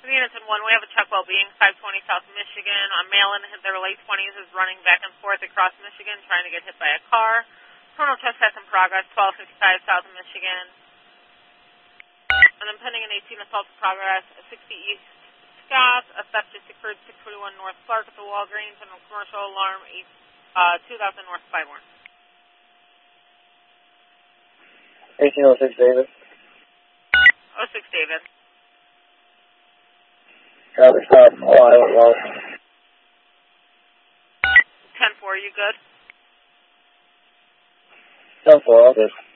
For the units in 1, we have a Chuck Wellbeing, 520 South Michigan. A male in their late 20s is running back and forth across Michigan trying to get hit by a car. Criminal trespass in progress, 1255 South Michigan. And then pending an 18 assault in progress, 60 East Scott. A theft just occurred 641 North Clark at the Walgreens, and a commercial alarm 2000 North Claiborne. 1806 David. 06 David. Traffic stop, Ohio, Ross. 10-4, you good? 10-4, all good.